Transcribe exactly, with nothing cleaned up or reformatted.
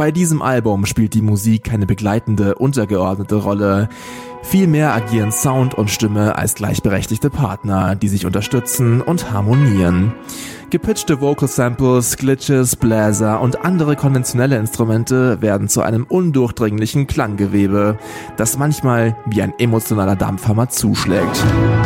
Bei diesem Album spielt die Musik keine begleitende, untergeordnete Rolle. Vielmehr agieren Sound und Stimme als gleichberechtigte Partner, die sich unterstützen und harmonieren. Gepitchte Vocal Samples, Glitches, Bläser und andere konventionelle Instrumente werden zu einem undurchdringlichen Klanggewebe, das manchmal wie ein emotionaler Dampfhammer zuschlägt.